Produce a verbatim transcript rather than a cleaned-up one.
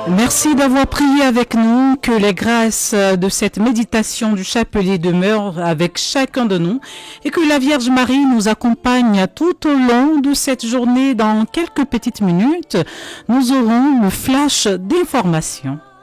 Merci d'avoir prié avec nous, que les grâces de cette méditation du chapelet demeurent avec chacun de nous et que la Vierge Marie nous accompagne tout au long de cette journée. Dans quelques petites minutes, nous aurons le flash d'information.